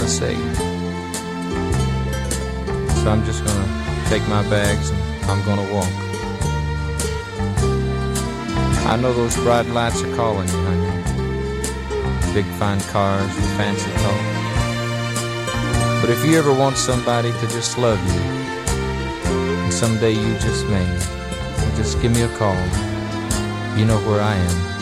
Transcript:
to say. So I'm just gonna take my bags and I'm gonna walk. I know those bright lights are calling you, honey. Big fine cars and fancy talk. But if you ever want somebody to just love you, and someday you just may, just give me a call. You know where I am.